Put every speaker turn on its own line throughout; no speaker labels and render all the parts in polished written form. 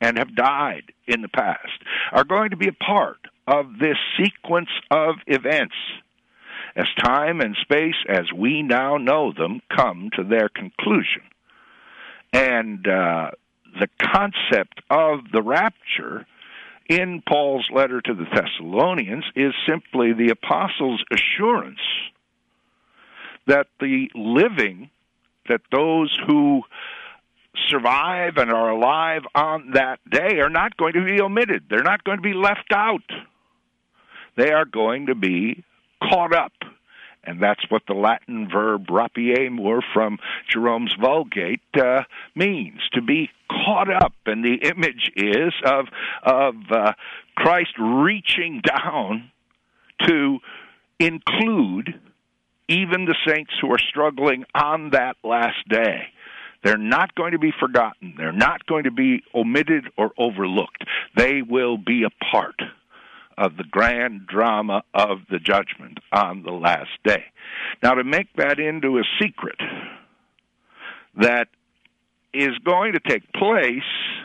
and have died in the past are going to be a part of this sequence of events as time and space as we now know them come to their conclusion. And the concept of the rapture in Paul's letter to the Thessalonians is simply the apostles' assurance that the living, that those who survive and are alive on that day are not going to be omitted. They're not going to be left out. They are going to be caught up. And that's what the Latin verb rapiemur from Jerome's Vulgate means, to be caught up. And the image is of Christ reaching down to include even the saints who are struggling on that last day. They're not going to be forgotten. They're not going to be omitted or overlooked. They will be a part of the grand drama of the judgment on the last day. Now, to make that into a secret that is going to take place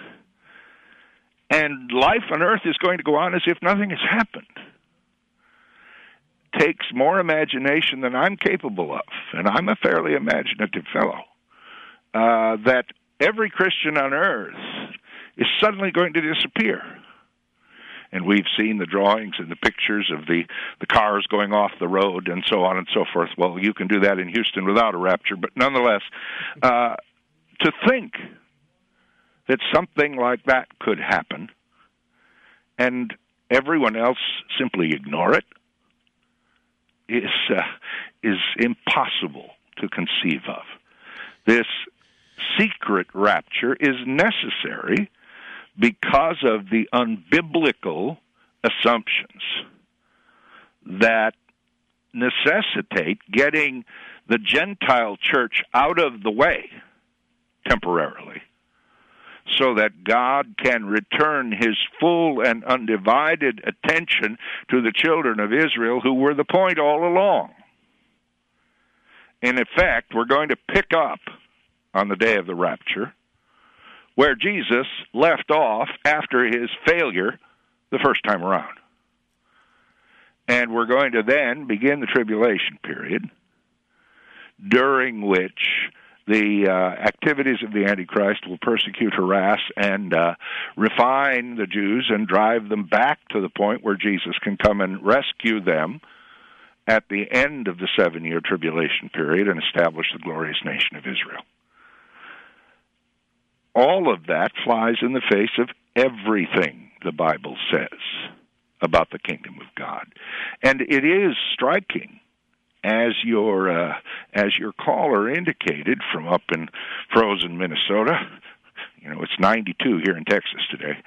and life on earth is going to go on as if nothing has happened takes more imagination than I'm capable of, and I'm a fairly imaginative fellow, that every Christian on earth is suddenly going to disappear. And we've seen the drawings and the pictures of the cars going off the road and so on and so forth. Well, you can do that in Houston without a rapture, but nonetheless, to think that something like that could happen and everyone else simply ignore it is impossible to conceive of. This secret rapture is necessary because of the unbiblical assumptions that necessitate getting the Gentile church out of the way temporarily so that God can return his full and undivided attention to the children of Israel who were the point all along. In effect, we're going to pick up on the day of the rapture where Jesus left off after his failure the first time around. And we're going to then begin the tribulation period, during which the activities of the Antichrist will persecute, harass, and refine the Jews and drive them back to the point where Jesus can come and rescue them at the end of the 7-year tribulation period and establish the glorious nation of Israel. All of that flies in the face of everything the Bible says about the kingdom of God. And it is striking, as your caller indicated from up in frozen Minnesota. You know, it's 92 here in Texas today.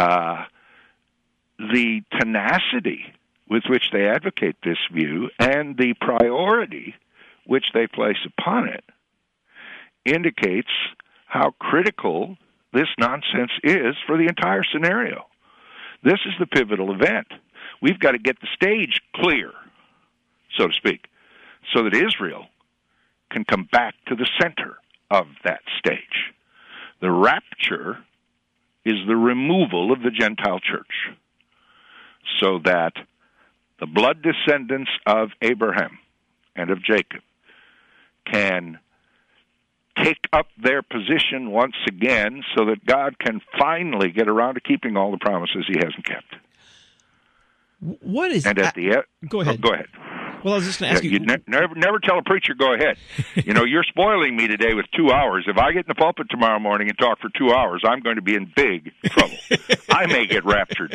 The tenacity with which they advocate this view and the priority which they place upon it indicates how critical this nonsense is for the entire scenario. This is the pivotal event. We've got to get the stage clear, so to speak, so that Israel can come back to the center of that stage. The rapture is the removal of the Gentile church, so that the blood descendants of Abraham and of Jacob can take up their position once again so that God can finally get around to keeping all the promises he hasn't kept.
What is...
And at the end...
Go ahead.
Go ahead.
Well, I was just going to ask you...
You never tell a preacher, go ahead. You know, you're spoiling me today with 2 hours. If I get in the pulpit tomorrow morning and talk for 2 hours, I'm going to be in big trouble. I may get raptured.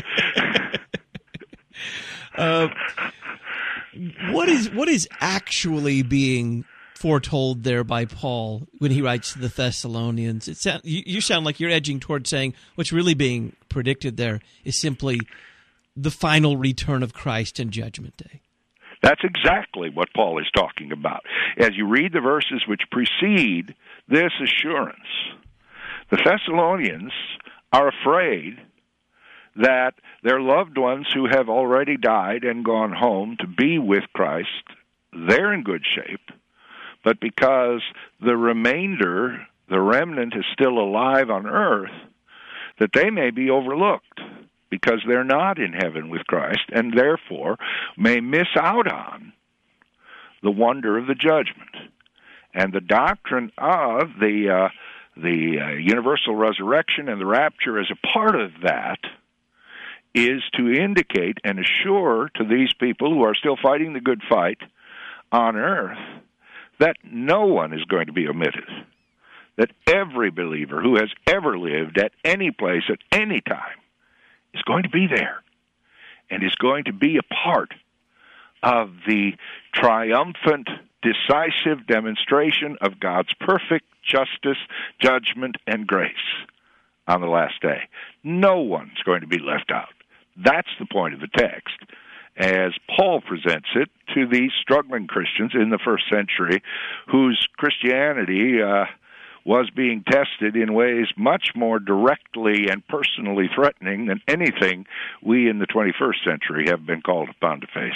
What is actually being foretold there by Paul when he writes to the Thessalonians? You sound like you're edging toward saying what's really being predicted there is simply the final return of Christ and Judgment Day.
That's exactly what Paul is talking about. As you read the verses which precede this assurance, the Thessalonians are afraid that their loved ones who have already died and gone home to be with Christ, they're in good shape. But because the remainder, the remnant, is still alive on earth, that they may be overlooked because they're not in heaven with Christ, and therefore may miss out on the wonder of the judgment. And the doctrine of the universal resurrection and the rapture as a part of that is to indicate and assure to these people who are still fighting the good fight on earth that no one is going to be omitted, that every believer who has ever lived at any place at any time is going to be there and is going to be a part of the triumphant, decisive demonstration of God's perfect justice, judgment, and grace on the last day. No one's going to be left out. That's the point of the text, as Paul presents it to these struggling Christians in the first century whose Christianity was being tested in ways much more directly and personally threatening than anything we in the 21st century have been called upon to face.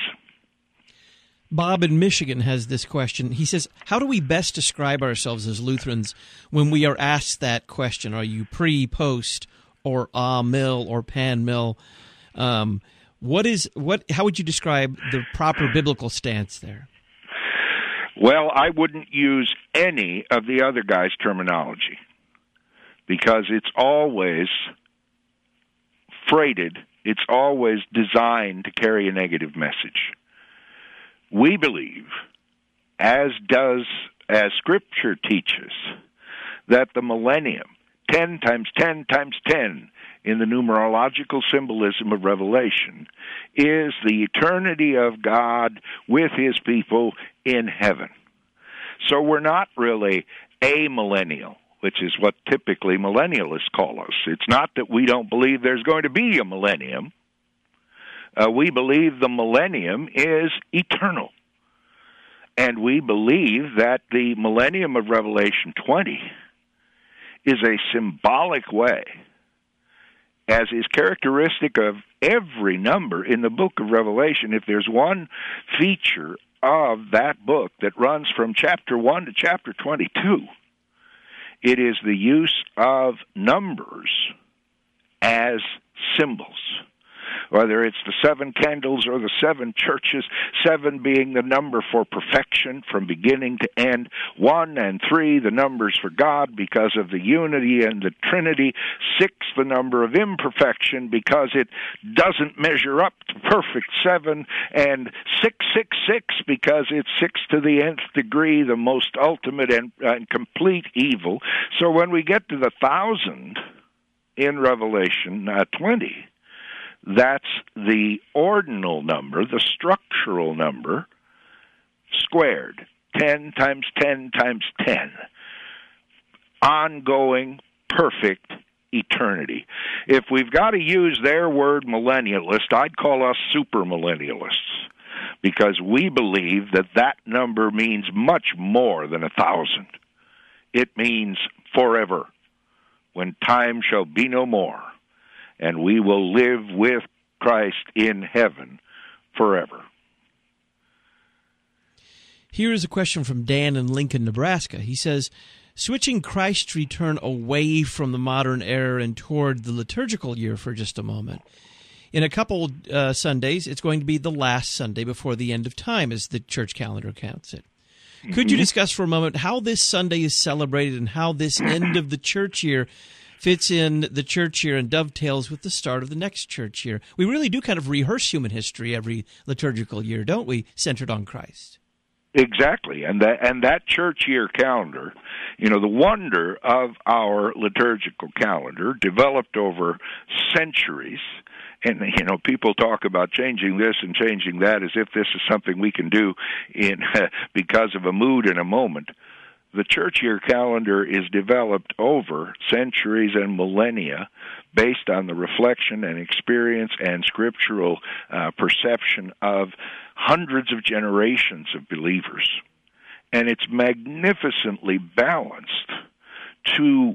Bob in Michigan has this question. He says, how do we best describe ourselves as Lutherans when we are asked that question? Are you pre, post, or mill, or pan mill? How would you describe the proper biblical stance there?
Well, I wouldn't use any of the other guys' terminology because it's always freighted, it's always designed to carry a negative message. We believe, as Scripture teaches, that the millennium, 10 times 10 times 10 in the numerological symbolism of Revelation, is the eternity of God with His people in heaven. So we're not really amillennial, which is what typically millennialists call us. It's not that we don't believe there's going to be a millennium. We believe the millennium is eternal. And we believe that the millennium of Revelation 20 is a symbolic way, as is characteristic of every number in the book of Revelation. If there's one feature of that book that runs from chapter 1 to chapter 22, it is the use of numbers as symbols. Whether it's the 7 candles or the 7 churches, 7 being the number for perfection from beginning to end, 1 and 3 the numbers for God because of the unity and the Trinity, 6 the number of imperfection because it doesn't measure up to perfect 7, and 666 because it's 6 to the nth degree, the most ultimate and complete evil. So when we get to the 1,000 in Revelation 20, that's the ordinal number, the structural number, squared. 10 times 10 times 10. Ongoing, perfect eternity. If we've got to use their word millennialist, I'd call us supermillennialists, because we believe that that number means much more than 1,000. It means forever, when time shall be no more, and we will live with Christ in heaven forever.
Here is a question from Dan in Lincoln, Nebraska. He says, switching Christ's return away from the modern era and toward the liturgical year for just a moment. In a couple Sundays, it's going to be the last Sunday before the end of time, as the church calendar counts it. Could you discuss for a moment how this Sunday is celebrated and how this end of the church year fits in the church year and dovetails with the start of the next church year? We really do kind of rehearse human history every liturgical year, don't we, centered on Christ?
Exactly, and that church year calendar, the wonder of our liturgical calendar developed over centuries. And, people talk about changing this and changing that as if this is something we can do because of a mood in a moment. The church year calendar is developed over centuries and millennia based on the reflection and experience and scriptural perception of hundreds of generations of believers. And it's magnificently balanced to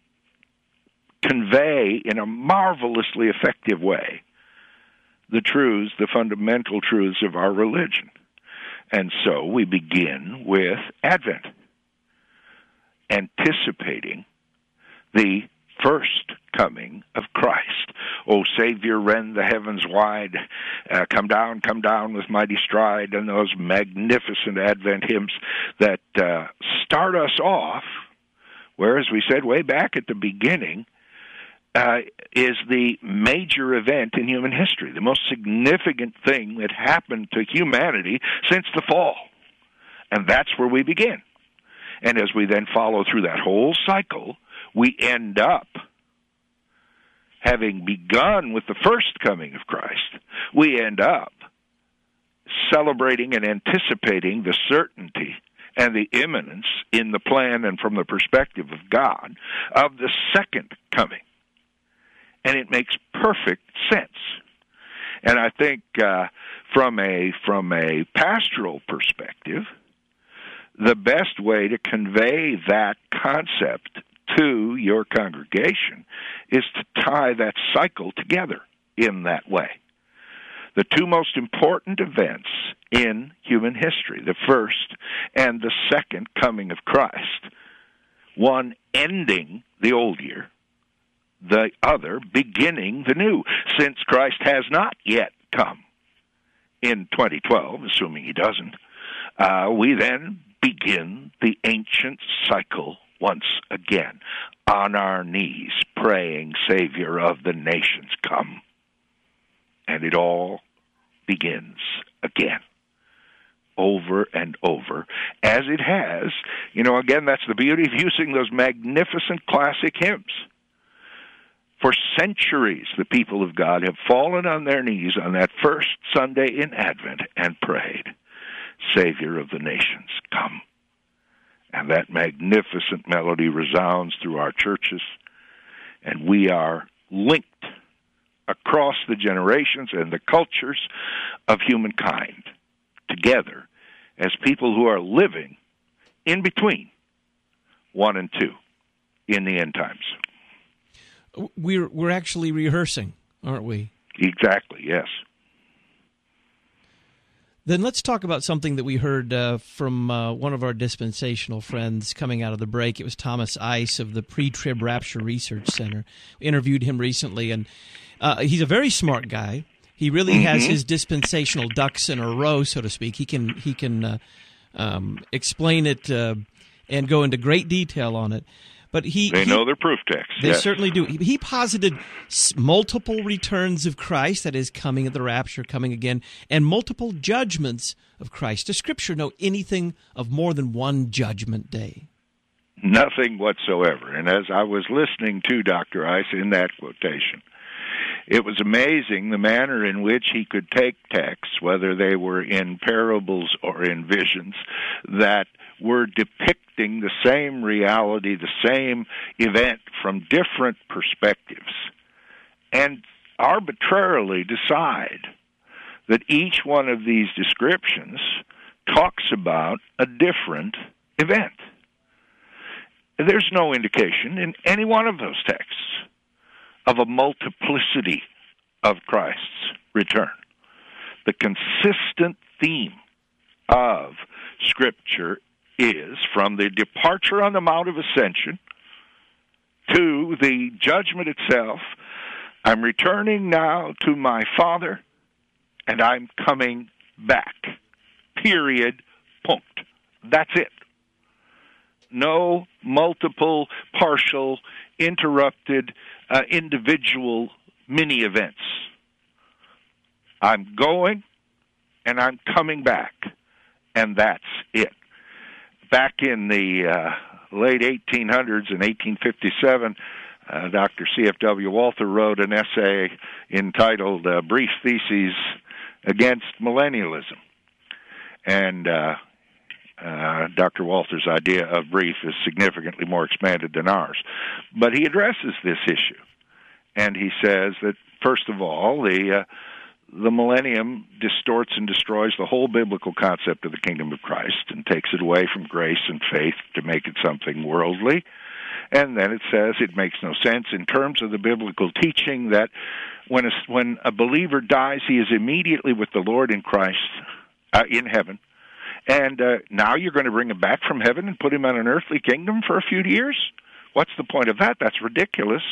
convey in a marvelously effective way the truths, the fundamental truths of our religion. And so we begin with Advent, anticipating the first coming of Christ. O Savior, rend the heavens wide, come down with mighty stride, and those magnificent Advent hymns that start us off, where, as we said way back at the beginning, is the major event in human history, the most significant thing that happened to humanity since the fall. And that's where we begin. And as we then follow through that whole cycle, we end up, having begun with the first coming of Christ, we end up celebrating and anticipating the certainty and the imminence in the plan and from the perspective of God of the second coming. And it makes perfect sense. And I think from a pastoral perspective, the best way to convey that concept to your congregation is to tie that cycle together in that way. The two most important events in human history, the first and the second coming of Christ, one ending the old year, the other beginning the new, since Christ has not yet come in 2012, assuming he doesn't, we then begin the ancient cycle once again, on our knees, praying, Savior of the nations, come. And it all begins again, over and over, as it has. Again, that's the beauty of using those magnificent classic hymns. For centuries, the people of God have fallen on their knees on that first Sunday in Advent and prayed, Savior of the nations, come. And that magnificent melody resounds through our churches, and we are linked across the generations and the cultures of humankind together as people who are living in between 1 and 2 in the end times.
We're actually rehearsing, aren't we?
Exactly, yes.
Then let's talk about something that we heard from one of our dispensational friends coming out of the break. It was Thomas Ice of the Pre-Trib Rapture Research Center. We interviewed him recently, and he's a very smart guy. He really has his dispensational ducks in a row, so to speak. He can explain it and go into great detail on it. But they
know their proof text.
They certainly do. He posited multiple returns of Christ, that is, coming at the rapture, coming again, and multiple judgments of Christ. Does Scripture know anything of more than one judgment day?
Nothing whatsoever. And as I was listening to Dr. Ice in that quotation, it was amazing the manner in which he could take texts, whether they were in parables or in visions, that were depicting the same reality, the same event from different perspectives, and arbitrarily decide that each one of these descriptions talks about a different event. There's no indication in any one of those texts of a multiplicity of Christ's return. The consistent theme of Scripture is, from the departure on the Mount of Ascension to the judgment itself, I'm returning now to my Father, and I'm coming back. Period. Punct. That's it. No multiple, partial, interrupted, individual mini-events. I'm going, and I'm coming back, and that's it. Back in the late 1800s, in 1857, Dr. C.F.W. Walther wrote an essay entitled Brief Theses Against Millennialism. And Dr. Walther's idea of brief is significantly more expanded than ours. But he addresses this issue. And he says that, first of all, the millennium distorts and destroys the whole biblical concept of the kingdom of Christ and takes it away from grace and faith to make it something worldly. And then it says it makes no sense in terms of the biblical teaching that when a believer dies, he is immediately with the Lord in Christ, in heaven. And now you're going to bring him back from heaven and put him on an earthly kingdom for a few years? What's the point of that? That's ridiculous.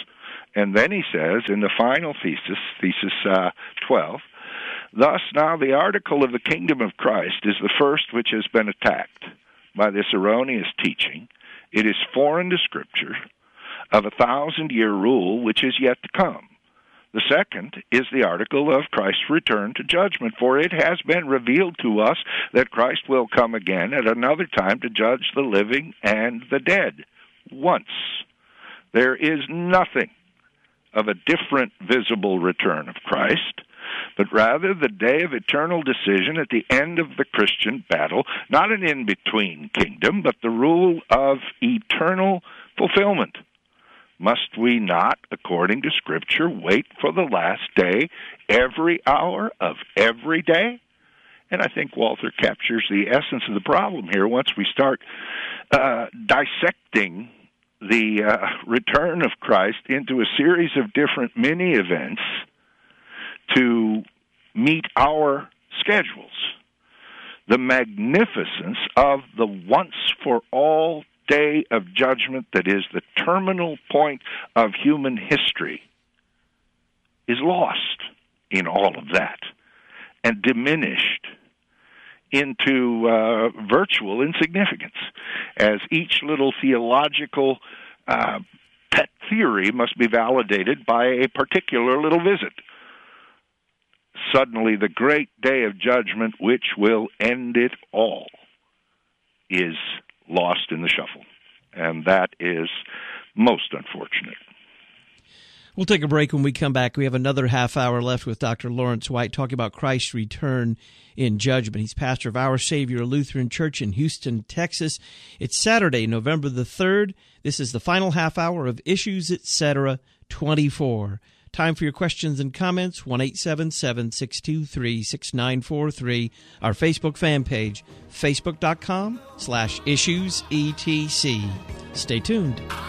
And then he says in the final thesis 12, thus now the article of the kingdom of Christ is the first which has been attacked by this erroneous teaching. It is foreign to Scripture, of 1,000-year rule which is yet to come. The second is the article of Christ's return to judgment, for it has been revealed to us that Christ will come again at another time to judge the living and the dead. Once. There is nothing of a different visible return of Christ, but rather the day of eternal decision at the end of the Christian battle, not an in-between kingdom, but the rule of eternal fulfillment. Must we not, according to Scripture, wait for the last day every hour of every day? And I think Walther captures the essence of the problem here once we start dissecting the return of Christ into a series of different mini-events to meet our schedules. The magnificence of the once-for-all day of judgment that is the terminal point of human history is lost in all of that and diminished into virtual insignificance, as each little theological pet theory must be validated by a particular little visit. Suddenly, the great day of judgment, which will end it all, is lost in the shuffle. And that is most unfortunate.
We'll take a break. When we come back, we have another half hour left with Dr. Lawrence White talking about Christ's return in judgment. He's pastor of Our Savior Lutheran Church in Houston, Texas. It's Saturday, November the 3rd. This is the final half hour of Issues, Etc. 24. Time for your questions and comments, 1-877-623-6943. Our Facebook fan page, facebook.com/issuesetc. Stay tuned.